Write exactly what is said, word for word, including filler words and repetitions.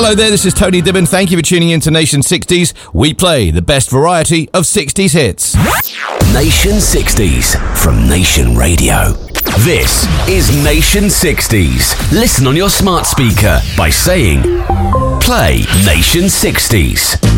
Hello there, this is Tony Dibben. Thank you for tuning in to Nation sixties. We play the best variety of sixties hits. Nation sixties from Nation Radio. This is Nation sixties. Listen on your smart speaker by saying, play Nation sixties.